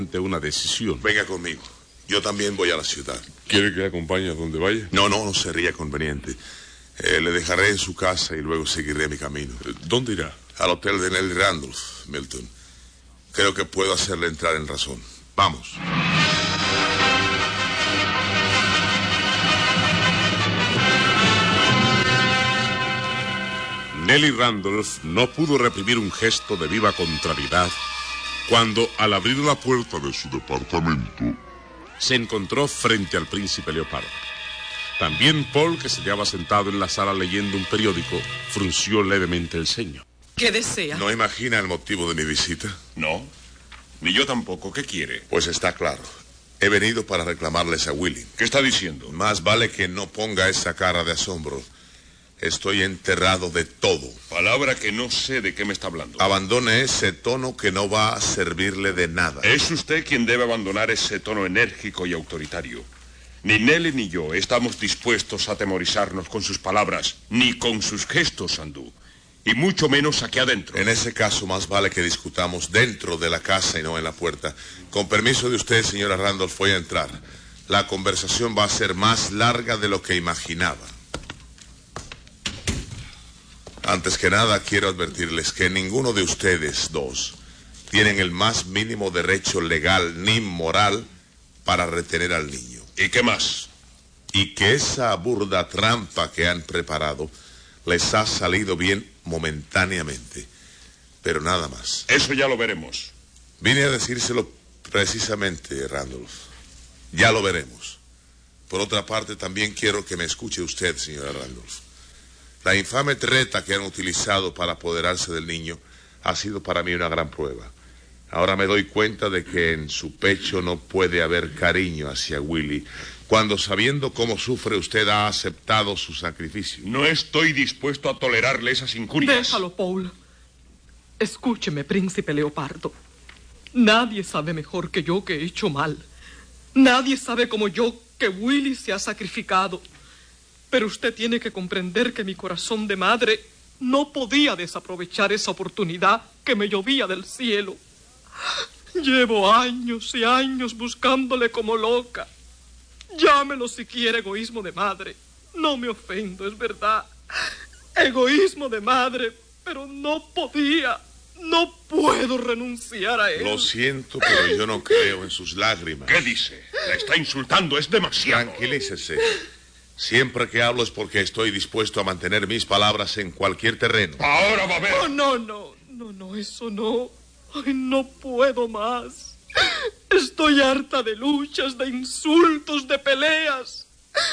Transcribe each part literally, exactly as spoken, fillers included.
una decisión. Venga conmigo. Yo también voy a la ciudad. ¿Quiere que le acompañe a donde vaya? No, no, no sería conveniente. Eh, le dejaré en su casa y luego seguiré mi camino. ¿Dónde irá? Al hotel de Nelly Randolph, Milton. Creo que puedo hacerle entrar en razón. Vamos. Nelly Randolph no pudo reprimir un gesto de viva contrariedad cuando, al abrir la puerta de su departamento, se encontró frente al príncipe Leopardo. También Paul, que se hallaba sentado en la sala leyendo un periódico, frunció levemente el ceño. ¿Qué desea? ¿No imagina el motivo de mi visita? No, ni yo tampoco. ¿Qué quiere? Pues está claro. He venido para reclamarles a Willie. ¿Qué está diciendo? Más vale que no ponga esa cara de asombro. Estoy enterrado de todo. Palabra que no sé de qué me está hablando. Abandone ese tono que no va a servirle de nada. Es usted quien debe abandonar ese tono enérgico y autoritario. Ni Nelly ni yo estamos dispuestos a atemorizarnos con sus palabras, ni con sus gestos, Sandú. Y mucho menos aquí adentro. En ese caso, más vale que discutamos dentro de la casa y no en la puerta. Con permiso de usted, señora Randolph, voy a entrar. La conversación va a ser más larga de lo que imaginaba. Antes que nada, quiero advertirles que ninguno de ustedes dos tienen el más mínimo derecho legal ni moral para retener al niño. ¿Y qué más? Y que esa burda trampa que han preparado les ha salido bien momentáneamente, pero nada más. Eso ya lo veremos. Vine a decírselo precisamente, Randolph. Ya lo veremos. Por otra parte, también quiero que me escuche usted, señora Randolph. La infame treta que han utilizado para apoderarse del niño ha sido para mí una gran prueba. Ahora me doy cuenta de que en su pecho no puede haber cariño hacia Willie, cuando sabiendo cómo sufre usted ha aceptado su sacrificio. No estoy dispuesto a tolerarle esas injurias. Déjalo, Paul. Escúcheme, príncipe Leopardo. Nadie sabe mejor que yo que he hecho mal. Nadie sabe como yo que Willie se ha sacrificado. Pero usted tiene que comprender que mi corazón de madre no podía desaprovechar esa oportunidad que me llovía del cielo. Llevo años y años buscándole como loca. Llámelo si quiere egoísmo de madre. No me ofendo, es verdad. Egoísmo de madre, pero no podía, no puedo renunciar a él. Lo siento, pero yo no creo en sus lágrimas. ¿Qué dice? La está insultando, es demasiado. Tranquilícese. Siempre que hablo es porque estoy dispuesto a mantener mis palabras en cualquier terreno. Ahora va a ver. Oh, no, no, no, no, eso no. Ay, no puedo más. Estoy harta de luchas, de insultos, de peleas.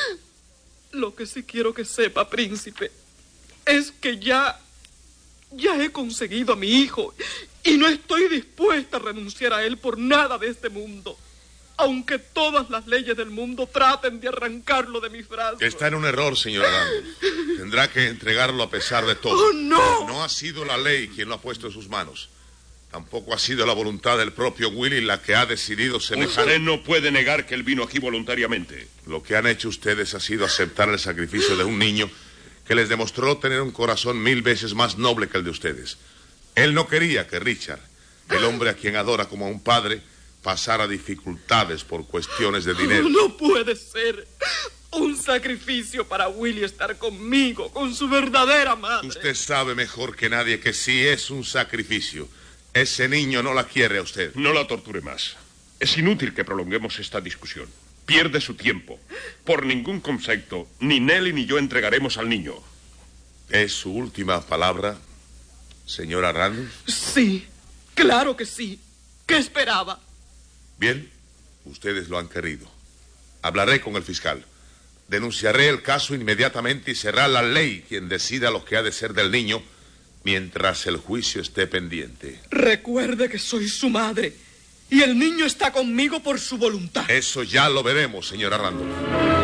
Lo que sí quiero que sepa, príncipe, es que ya, ya he conseguido a mi hijo y no estoy dispuesta a renunciar a él por nada de este mundo. Aunque todas las leyes del mundo traten de arrancarlo de mis brazos. Está en un error, señora Randolph. Tendrá que entregarlo a pesar de todo. ¡Oh, no! No ha sido la ley quien lo ha puesto en sus manos. Tampoco ha sido la voluntad del propio Willie la que ha decidido semejante. Usted no puede negar que él vino aquí voluntariamente. Lo que han hecho ustedes ha sido aceptar el sacrificio de un niño que les demostró tener un corazón mil veces más noble que el de ustedes. Él no quería que Richard, el hombre a quien adora como a un padre, pasara dificultades por cuestiones de dinero. No puede ser un sacrificio para Willie estar conmigo, con su verdadera madre. Usted sabe mejor que nadie que sí es un sacrificio. Ese niño no la quiere a usted. No la torture más. Es inútil que prolonguemos esta discusión. Pierde su tiempo. Por ningún concepto, ni Nelly ni yo entregaremos al niño. ¿Es su última palabra, señora Randolph? Sí, claro que sí. ¿Qué esperaba? Bien, ustedes lo han querido. Hablaré con el fiscal. Denunciaré el caso inmediatamente y será la ley quien decida lo que ha de ser del niño mientras el juicio esté pendiente. Recuerde que soy su madre y el niño está conmigo por su voluntad. Eso ya lo veremos, señora Randolph.